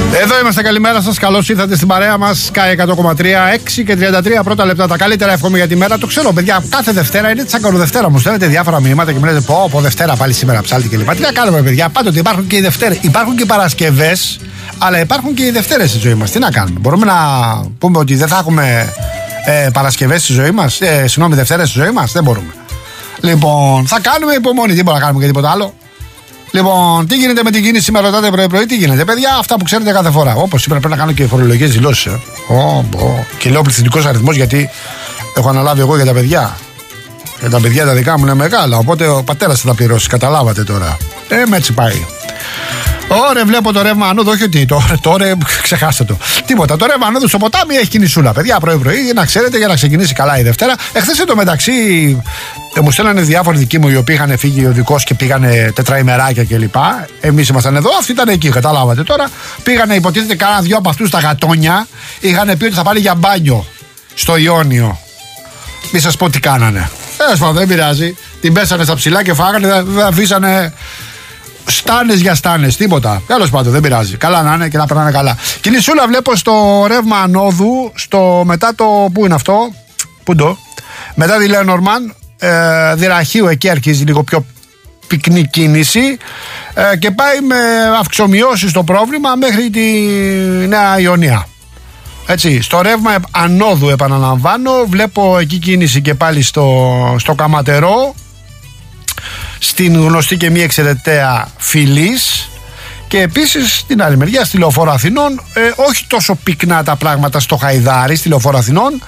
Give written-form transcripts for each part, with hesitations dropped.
Εδώ είμαστε, καλημέρα σας. Καλώς ήρθατε στην παρέα μας. Sky 100,3, 6 και 33 πρώτα λεπτά. Τα καλύτερα εύχομαι για τη μέρα. Το ξέρω, παιδιά, κάθε Δευτέρα είναι τσακαροδευτέρα. Μου στέλνετε διάφορα μηνύματα και μου λέτε πω Δευτέρα πάλι σήμερα ψάλτη κλπ. Τι να κάνουμε, παιδιά, πάντοτε υπάρχουν και οι Δευτέρες. Υπάρχουν και οι Παρασκευές, αλλά υπάρχουν και οι Δευτέρες στη ζωή μας. Τι να κάνουμε, μπορούμε να πούμε ότι δεν θα έχουμε Παρασκευές στη ζωή μας, Δευτέρες στη ζωή μας? Δεν μπορούμε. Λοιπόν, θα κάνουμε υπομονή, δεν μπορούμε να κάνουμε και τίποτα άλλο. Λοιπόν, τι γίνεται με την κίνηση, με ρωτάτε πρωί-πρωί, τι γίνεται, παιδιά, αυτά που ξέρετε κάθε φορά. Όπως σήμερα πρέπει να κάνω και φορολογικές δηλώσεις. Και λέω πληθυντικός αριθμός, γιατί έχω αναλάβει εγώ για τα παιδιά. Για τα παιδιά τα δικά μου είναι μεγάλα, οπότε ο πατέρας θα τα πληρώσει. Καταλάβατε τώρα. Με έτσι πάει. Ωραία, βλέπω το ρεύμα ανόδου, όχι ότι τώρα ξεχάστε το. Τίποτα. Το ρεύμα ανόδου στο ποτάμι έχει κινησούλα. Παιδιά, πρωί-πρωί, να ξέρετε, για να ξεκινήσει καλά η Δευτέρα. Εχθές εντωμεταξύ μου στέλνανε διάφοροι δικοί μου οι οποίοι είχαν φύγει οδικός και πήγανε τετραημεράκια κλπ. Εμείς ήμασταν εδώ, αυτοί ήταν εκεί, καταλάβατε τώρα. Πήγανε, υποτίθεται, κάνα δυο από αυτούς τα γατόνια. Είχαν πει ότι θα πάνε για μπάνιο στο Ιόνιο. Μη σας πω τι κάνανε. Δεν πειράζει. Την πέσανε στα ψηλά και φάγανε, δεν αφήσανε. Στάνες για στάνες, τίποτα. Τέλος πάντων, δεν πειράζει. Καλά να είναι και να περνάνε καλά. Κινησούλα βλέπω στο ρεύμα ανόδου, μετά το. Πού είναι αυτό, μετά τη Λένορμαν, Δυραχείου, εκεί αρχίζει λίγο πιο πυκνή κίνηση και πάει με αυξομοιώσεις το πρόβλημα μέχρι τη Νέα Ιωνία. Έτσι, στο ρεύμα ανόδου, επαναλαμβάνω, βλέπω εκεί κίνηση και πάλι στο Καματερό, στην γνωστή και μη εξαιρεταία Φιλής, και επίσης στην άλλη μεριά στη Λεωφόρο Αθηνών, όχι τόσο πυκνά τα πράγματα στο Χαϊδάρι, στη Λεωφόρο Αθηνών.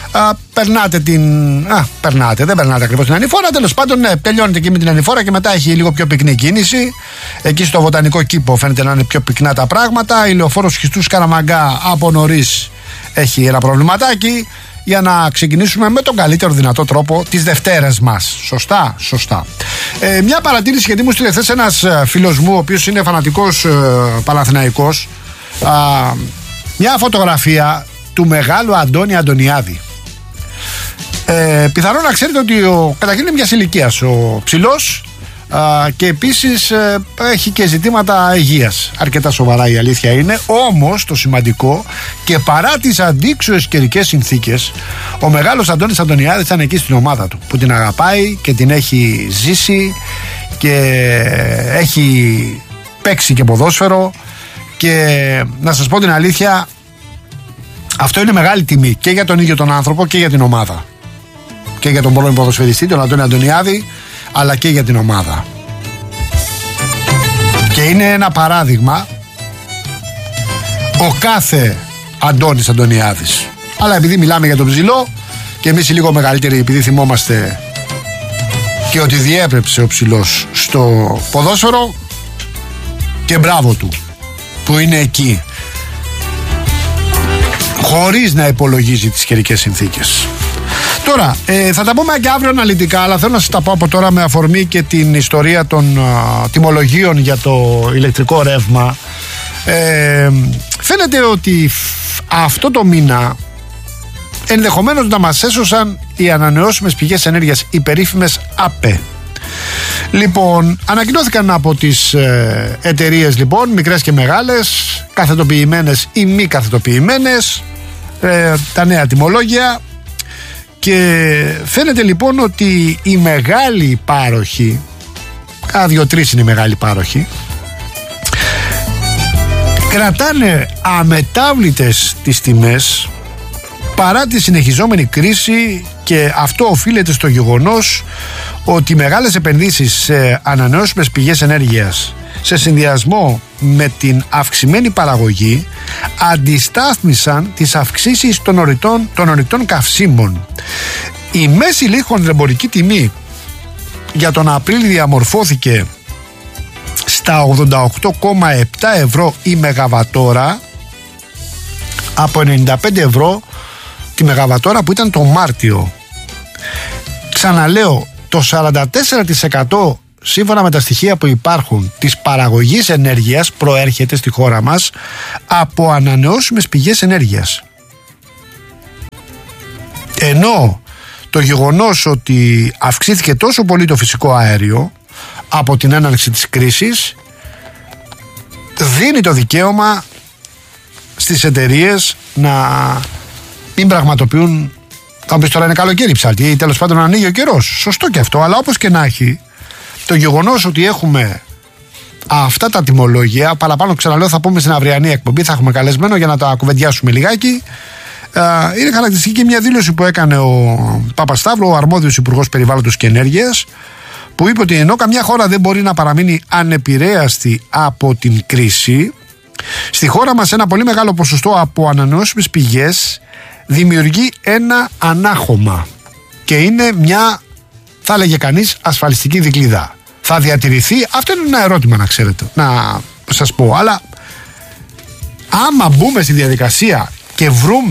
Δεν περνάτε ακριβώς την Ανηφόρα. Τέλος πάντων, ναι, τελειώνετε και με την Ανηφόρα και μετά έχει λίγο πιο πυκνή κίνηση. Εκεί στο Βοτανικό Κήπο φαίνεται να είναι πιο πυκνά τα πράγματα. Η Λεωφόρος Χριστού Σκαραμαγκά από νωρίς έχει ένα προβληματάκι. Για να ξεκινήσουμε με τον καλύτερο δυνατό τρόπο τις Δευτέρες μας. Σωστά. Μια παρατήρηση, γιατί μου στείλε χθες ένας φίλος μου, ο οποίος είναι φανατικός Παναθηναϊκός, μια φωτογραφία του μεγάλου Αντώνη Αντωνιάδη. Πιθανόν να ξέρετε ότι καταρχήν είναι μιας ηλικίας ο ψηλός, και επίσης έχει και ζητήματα υγείας αρκετά σοβαρά, η αλήθεια είναι. Όμως το σημαντικό, και παρά τις αντίξωες καιρικές συνθήκες, ο μεγάλος Αντώνης Αντωνιάδης ήταν εκεί στην ομάδα του, που την αγαπάει και την έχει ζήσει και έχει παίξει και ποδόσφαιρο, και να σας πω την αλήθεια, αυτό είναι μεγάλη τιμή και για τον ίδιο τον άνθρωπο και για την ομάδα, και για τον πρώην ποδοσφαιριστή τον Αντώνη Αντωνιάδη, αλλά και για την ομάδα. Και είναι ένα παράδειγμα ο κάθε Αντώνης Αντωνιάδης. Αλλά επειδή μιλάμε για τον ψηλό, και εμείς οι λίγο μεγαλύτεροι, επειδή θυμόμαστε και ότι διέπρεψε ο ψηλός στο ποδόσφαιρο, και μπράβο του που είναι εκεί, χωρίς να υπολογίζει τις καιρικές συνθήκες. Τώρα, θα τα πούμε και αύριο αναλυτικά, αλλά θέλω να σας τα πω από τώρα με αφορμή και την ιστορία των τιμολογίων για το ηλεκτρικό ρεύμα. Φαίνεται ότι αυτό το μήνα ενδεχομένως να μας έσωσαν οι ανανεώσιμες πηγές ενέργειας, οι περίφημες ΑΠΕ. Λοιπόν, ανακοινώθηκαν από τις εταιρείες, λοιπόν, μικρές και μεγάλες, καθετοποιημένες ή μη καθετοποιημένες, τα νέα τιμολόγια. Και φαίνεται λοιπόν ότι οι μεγάλοι πάροχοι, κάνα 2-3 είναι οι μεγάλοι πάροχοι, κρατάνε αμετάβλητες τις τιμές παρά τη συνεχιζόμενη κρίση, και αυτό οφείλεται στο γεγονός ότι οι μεγάλες επενδύσεις σε ανανεώσιμες πηγές ενέργειας σε συνδυασμό με την αυξημένη παραγωγή αντιστάθμισαν τις αυξήσεις των ορυκτών καυσίμων. Η μέση λιχονδρεμπορική τιμή για τον Απρίλιο διαμορφώθηκε στα 88,7 ευρώ η μεγαβατόρα, από 95 ευρώ τη μεγαβατόρα που ήταν το Μάρτιο. Ξαναλέω, το 44% σύμφωνα με τα στοιχεία που υπάρχουν της παραγωγής ενέργειας προέρχεται στη χώρα μας από ανανεώσιμες πηγές ενέργειας. Ενώ το γεγονός ότι αυξήθηκε τόσο πολύ το φυσικό αέριο από την έναρξη της κρίσης δίνει το δικαίωμα στις εταιρείες να μην πραγματοποιούν. Θα μου πεις τώρα είναι καλοκαίρι ψάλτη ή τέλος πάντων ανοίγει ο καιρός. Σωστό και αυτό, αλλά όπως και να έχει, το γεγονός ότι έχουμε αυτά τα τιμολόγια, παραπάνω ξαναλέω θα πούμε στην αυριανή εκπομπή, θα έχουμε καλεσμένο για να τα κουβεντιάσουμε λιγάκι. Είναι χαρακτηριστική και μια δήλωση που έκανε ο Παπασταύρου, ο αρμόδιος Υπουργός Περιβάλλοντος και Ενέργειας, που είπε ότι ενώ καμιά χώρα δεν μπορεί να παραμείνει ανεπηρέαστη από την κρίση, στη χώρα μας ένα πολύ μεγάλο ποσοστό από ανανεώσιμες πηγές δημιουργεί ένα ανάχωμα και είναι μια, θα έλεγε κανείς, ασφαλιστική δικλείδα. Θα διατηρηθεί, αυτό είναι ένα ερώτημα να ξέρετε, να σας πω, αλλά άμα μπούμε στη διαδικασία και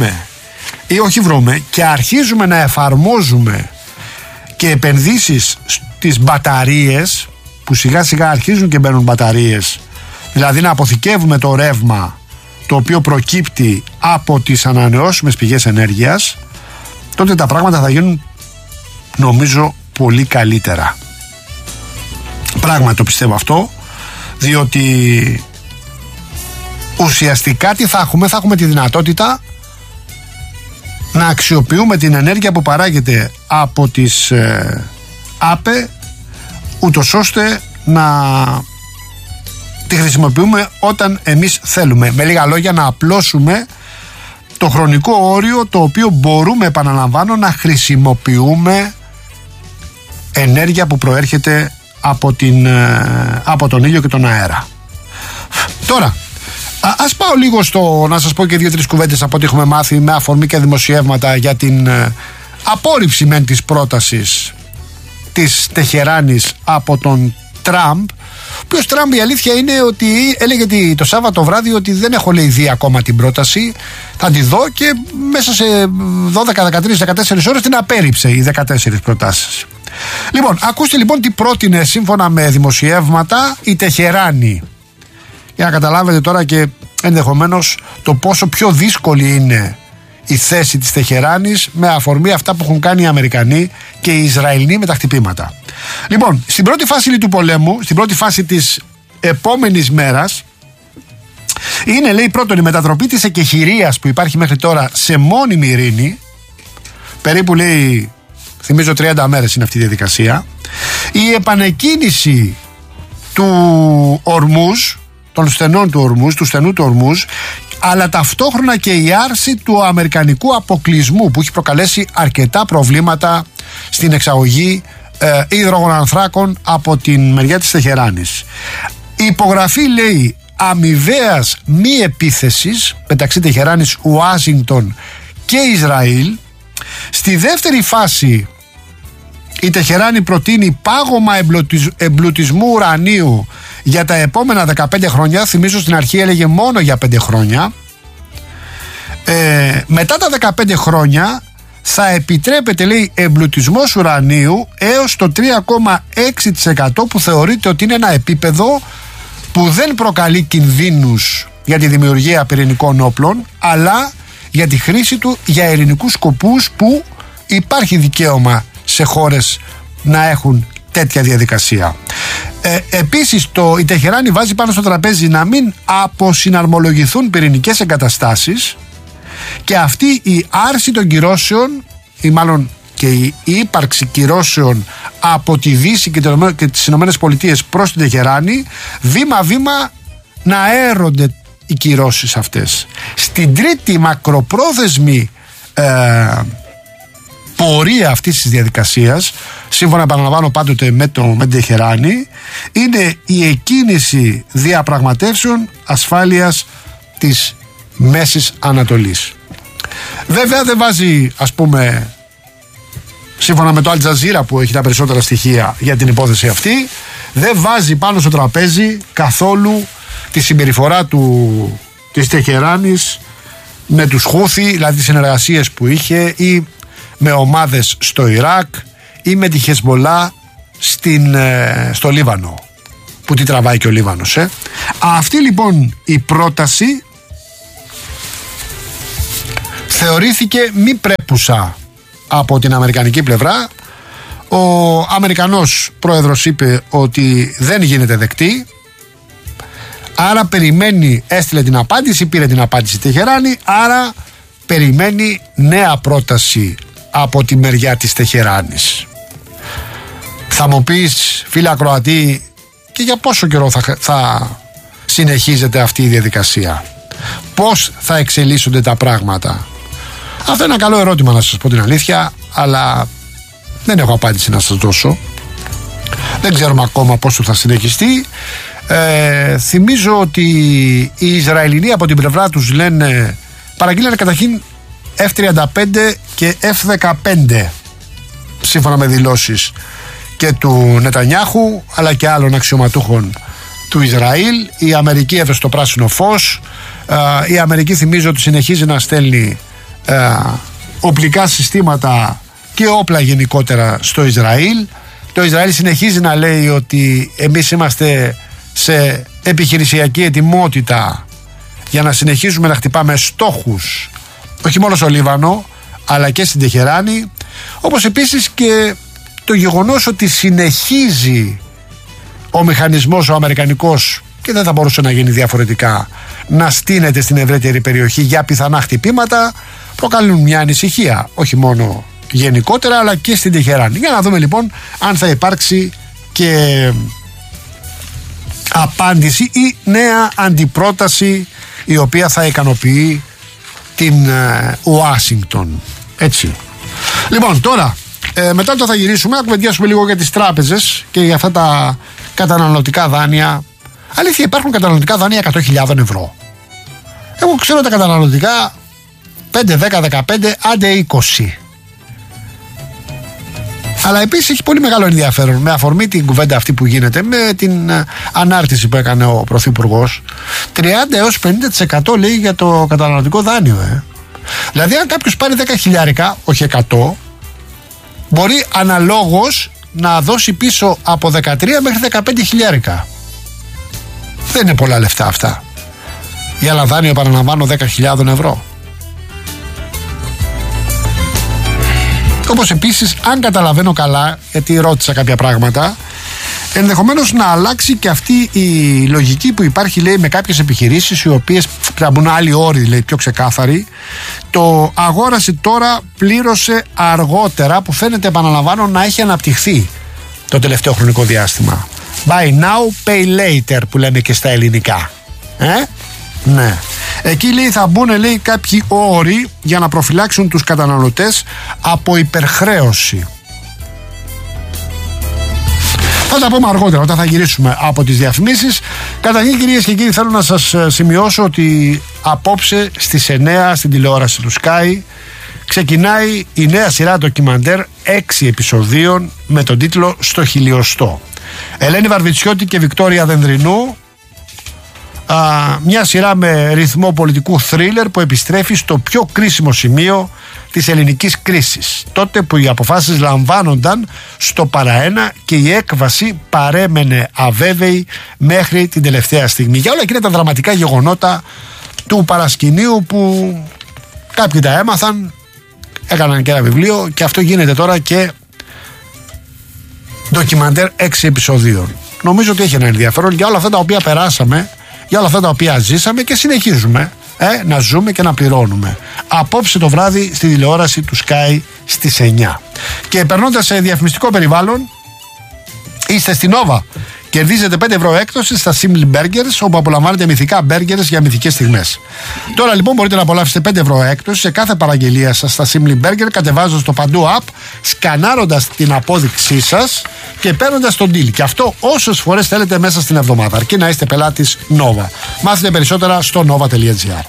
και αρχίζουμε να εφαρμόζουμε και επενδύσεις στις μπαταρίες, που σιγά σιγά αρχίζουν και μπαίνουν μπαταρίες, δηλαδή να αποθηκεύουμε το ρεύμα το οποίο προκύπτει από τις ανανεώσιμες πηγές ενέργειας, τότε τα πράγματα θα γίνουν νομίζω πολύ καλύτερα. Πράγματι το πιστεύω αυτό, διότι ουσιαστικά τι θα έχουμε τη δυνατότητα να αξιοποιούμε την ενέργεια που παράγεται από τις ΑΠΕ, ούτως ώστε να τη χρησιμοποιούμε όταν εμείς θέλουμε. Με λίγα λόγια, να απλώσουμε το χρονικό όριο το οποίο μπορούμε, επαναλαμβάνω, να χρησιμοποιούμε ενέργεια που προέρχεται από τον ήλιο και τον αέρα. Τώρα, ας πάω λίγο να σας πω και 2-3 κουβέντες από ό,τι έχουμε μάθει με αφορμή και δημοσιεύματα για την απόρριψη μεν της πρότασης της Τεχεράνης από τον Τραμπ, ο οποίος Τραμπ, η αλήθεια είναι ότι έλεγε το Σάββατο βράδυ ότι δεν έχω, λέει, δει ακόμα την πρόταση, θα τη δω, και μέσα σε 12, 13, 14 ώρες την απέρριψε οι 14 προτάσεις. Λοιπόν, ακούστε λοιπόν τι πρότεινε σύμφωνα με δημοσιεύματα η Τεχεράνη, για να καταλάβετε τώρα και ενδεχομένως το πόσο πιο δύσκολη είναι η θέση της Τεχεράνης με αφορμή αυτά που έχουν κάνει οι Αμερικανοί και οι Ισραηλοί με τα χτυπήματα. Λοιπόν, στην πρώτη φάση του πολέμου, στην πρώτη φάση της επόμενης μέρας, είναι, λέει, πρώτον η μετατροπή της εκεχηρίας που υπάρχει μέχρι τώρα σε μόνιμη ειρήνη, περίπου, λέει, θυμίζω 30 μέρες είναι αυτή η διαδικασία, η επανεκκίνηση του Ορμούζ, των στενών του Ορμούζ, του στενού του Ορμούζ, αλλά ταυτόχρονα και η άρση του αμερικανικού αποκλεισμού που έχει προκαλέσει αρκετά προβλήματα στην εξαγωγή υδρογονανθράκων από την μεριά της Τεχεράνης. Η υπογραφή, λέει, αμοιβαίας μη επίθεσης μεταξύ Τεχεράνης, Ουάσιγκτον και Ισραήλ. Στη δεύτερη φάση η Τεχεράνη προτείνει πάγωμα εμπλουτισμού ουρανίου για τα επόμενα 15 χρόνια. Θυμίζω στην αρχή έλεγε μόνο για 5 χρόνια. Μετά τα 15 χρόνια θα επιτρέπεται, λέει, εμπλουτισμός ουρανίου έως το 3,6% που θεωρείται ότι είναι ένα επίπεδο που δεν προκαλεί κινδύνους για τη δημιουργία πυρηνικών όπλων, αλλά για τη χρήση του για ειρηνικούς σκοπούς, που υπάρχει δικαίωμα σε χώρες να έχουν τέτοια διαδικασία. Επίσης η Τεχεράνη βάζει πάνω στο τραπέζι να μην αποσυναρμολογηθούν πυρηνικές εγκαταστάσεις, και αυτή η άρση των κυρώσεων, ή μάλλον και η ύπαρξη κυρώσεων από τη Δύση και τις Ηνωμένες Πολιτείες προς την Τεχεράνη, βήμα-βήμα να αέρονται οι κυρώσεις αυτές. Στην τρίτη μακροπρόθεσμη πορεία αυτής της διαδικασίας, σύμφωνα, επαναλαμβάνω, πάντοτε με την Τεχεράνη, είναι η εκκίνηση διαπραγματεύσεων ασφάλειας της Μέσης Ανατολής. Βέβαια δεν βάζει, ας πούμε, σύμφωνα με το Al Jazeera που έχει τα περισσότερα στοιχεία για την υπόθεση αυτή, δεν βάζει πάνω στο τραπέζι καθόλου τη συμπεριφορά της Τεχεράνης με τους Χούθι, δηλαδή τις συνεργασίες που είχε, ή με ομάδες στο Ιράκ, ή με τη Χεσμολά στο Λίβανο, που τη τραβάει και ο Λίβανος. Αυτή λοιπόν η πρόταση θεωρήθηκε μη πρέπουσα από την αμερικανική πλευρά. Ο Αμερικανός πρόεδρος είπε ότι δεν γίνεται δεκτή. Άρα περιμένει, έστειλε την απάντηση, πήρε την απάντηση Τεχεράνη, άρα περιμένει νέα πρόταση από τη μεριά της Τεχεράνης. Θα μου πεις, φίλε ακροατή, και για πόσο καιρό θα συνεχίζεται αυτή η διαδικασία? Πώς θα εξελίσσονται τα πράγματα? Αυτό είναι ένα καλό ερώτημα, να σας πω την αλήθεια, αλλά δεν έχω απάντηση να σας δώσω. Δεν ξέρουμε ακόμα πόσο θα συνεχιστεί. Θυμίζω ότι οι Ισραηλινοί από την πλευρά τους λένε, παραγγείλανε καταρχήν F-35 και F-15 σύμφωνα με δηλώσεις και του Νετανιάχου αλλά και άλλων αξιωματούχων του Ισραήλ. Η Αμερική έδωσε το πράσινο φως. Η Αμερική, θυμίζω, ότι συνεχίζει να στέλνει οπλικά συστήματα και όπλα γενικότερα στο Ισραήλ. Το Ισραήλ συνεχίζει να λέει ότι εμείς είμαστε σε επιχειρησιακή ετοιμότητα για να συνεχίζουμε να χτυπάμε στόχους όχι μόνο στο Λίβανο αλλά και στην Τεχεράνη, όπως επίσης και το γεγονός ότι συνεχίζει ο μηχανισμός ο αμερικανικός, και δεν θα μπορούσε να γίνει διαφορετικά, να στείνεται στην ευρύτερη περιοχή για πιθανά χτυπήματα, προκαλούν μια ανησυχία όχι μόνο γενικότερα αλλά και στην Τεχεράνη. Για να δούμε λοιπόν αν θα υπάρξει και απάντηση ή νέα αντιπρόταση η οποία θα ικανοποιεί την Ουάσιγκτον. Έτσι. Λοιπόν, τώρα μετά το θα γυρίσουμε να κουβεντιάσουμε λίγο για τις τράπεζες και για αυτά τα καταναλωτικά δάνεια. Αλήθεια, υπάρχουν καταναλωτικά δάνεια 100.000 ευρώ. Εγώ ξέρω τα καταναλωτικά 5, 10, 15, άντε 20. Αλλά επίσης έχει πολύ μεγάλο ενδιαφέρον, με αφορμή την κουβέντα αυτή που γίνεται, με την ανάρτηση που έκανε ο Πρωθυπουργός, 30 έως 50% λέει για το καταναλωτικό δάνειο. Δηλαδή αν κάποιος πάρει 10.000, όχι 100, μπορεί αναλόγως να δώσει πίσω από 13 μέχρι 15.000. Δεν είναι πολλά λεφτά αυτά. Για ένα δάνειο, παραλαμβάνω, 10.000 ευρώ. Όπως επίσης, αν καταλαβαίνω καλά, γιατί ρώτησα κάποια πράγματα, ενδεχομένως να αλλάξει και αυτή η λογική που υπάρχει, λέει, με κάποιες επιχειρήσεις οι οποίες πρέπει να μπουν άλλοι όροι, λέει, πιο ξεκάθαροι. Το αγόρασε τώρα, πλήρωσε αργότερα, που φαίνεται, επαναλαμβάνω, να έχει αναπτυχθεί το τελευταίο χρονικό διάστημα. Buy now, pay later που λέμε και στα ελληνικά. Ναι. Εκεί, λέει, θα μπουν, λέει, κάποιοι όροι για να προφυλάξουν τους καταναλωτές από υπερχρέωση. Θα τα πούμε αργότερα όταν θα γυρίσουμε από τις διαφημίσεις. Καταρχήν, κυρίες και κύριοι, θέλω να σας σημειώσω ότι απόψε στις 9 στην τηλεόραση του Sky ξεκινάει η νέα σειρά ντοκιμαντέρ 6 επεισοδίων με τον τίτλο «Στο χιλιοστό». Ελένη Βαρβιτσιώτη και Βικτόρια Δενδρινού. Μια σειρά με ρυθμό πολιτικού θρίλερ που επιστρέφει στο πιο κρίσιμο σημείο της ελληνικής κρίσης, τότε που οι αποφάσεις λαμβάνονταν στο παραένα και η έκβαση παρέμενε αβέβαιη μέχρι την τελευταία στιγμή. Για όλα εκείνα τα δραματικά γεγονότα του παρασκηνίου που κάποιοι τα έμαθαν, έκαναν και ένα βιβλίο, και αυτό γίνεται τώρα και ντοκιμαντέρ 6 επεισοδίων. Νομίζω ότι έχει ένα ενδιαφέρον για όλα αυτά τα οποία περάσαμε, για όλα αυτά τα οποία ζήσαμε και συνεχίζουμε να ζούμε και να πληρώνουμε. Απόψε το βράδυ στη τηλεόραση του Sky στις 9. Και περνώντας σε διαφημιστικό περιβάλλον, είστε στην Nova. Κερδίζετε 5 ευρώ έκπτωση στα Simply Burgers, όπου απολαμβάνετε μυθικά burgers για μυθικές στιγμές. Τώρα λοιπόν μπορείτε να απολαύσετε 5 ευρώ έκπτωση σε κάθε παραγγελία σας στα Simply Burger, κατεβάζοντας το παντού app, σκανάροντας την απόδειξή σας και παίρνοντας τον deal. Και αυτό όσες φορές θέλετε μέσα στην εβδομάδα, αρκεί να είστε πελάτης Nova. Μάθετε περισσότερα στο nova.gr.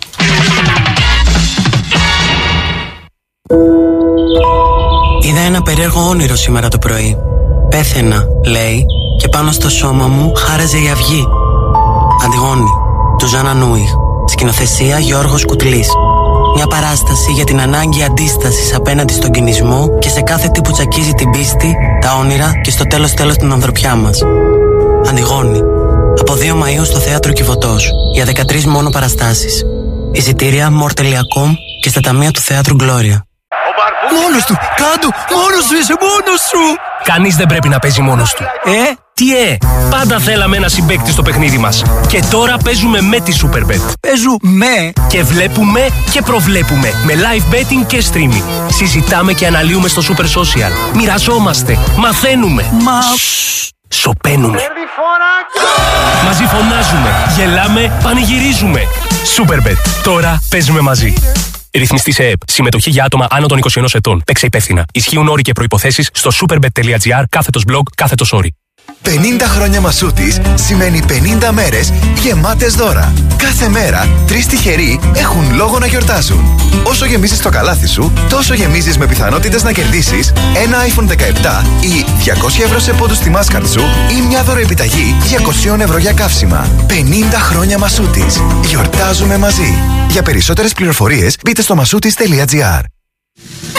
Είδα ένα περίεργο όνειρο σήμερα το πρωί. Πέθαινα, λέει, και πάνω στο σώμα μου χάραζε η αυγή. Αντιγόνη, του Ζάνα Νούιχ. Σκηνοθεσία Γιώργος Κουτλής. Μια παράσταση για την ανάγκη αντίστασης απέναντι στον κινησμό και σε κάθε τι που τσακίζει την πίστη, τα όνειρα και στο τέλος την ανθρωπιά μας. Αντιγόνη. Από 2 Μαΐου στο Θέατρο Κιβωτός. Για 13 μόνο παραστάσεις. Εισιτήρια more.com και στα ταμεία του Θεάτρου Gloria. Μόνος του! Κάντου! Μόνος σου! Είσαι μόνος σου! Κανείς δεν πρέπει να παίζει μόνος του. Πάντα θέλαμε ένα συμπαίκτη στο παιχνίδι μας. Και τώρα παίζουμε με τη Superbet. Παίζουμε και βλέπουμε και προβλέπουμε. Με live betting και streaming. Συζητάμε και αναλύουμε στο Super Social. Μοιραζόμαστε. Μαθαίνουμε. Σοπαίνουμε. Μαζί φωνάζουμε. Γελάμε. Πανηγυρίζουμε. Superbet. Τώρα παίζουμε μαζί. Ρυθμιστή σε ΕΕΠ. Συμμετοχή για άτομα άνω των 21 ετών. Παίξε υπεύθυνα. Ισχύουν όροι και προϋποθέσεις στο superbet.gr/blog/όροι. 50 χρόνια Μασούτης σημαίνει 50 μέρες γεμάτες δώρα. Κάθε μέρα 3 τυχεροί έχουν λόγο να γιορτάζουν. Όσο γεμίζεις το καλάθι σου, τόσο γεμίζεις με πιθανότητες να κερδίσεις ένα iPhone 17 ή 200 ευρώ σε πόντους στη Mastercard σου ή μια δωροεπιταγή 200 ευρώ για καύσιμα. 50 χρόνια Μασούτης. Γιορτάζουμε μαζί. Για περισσότερες πληροφορίες μπείτε στο masoutis.gr.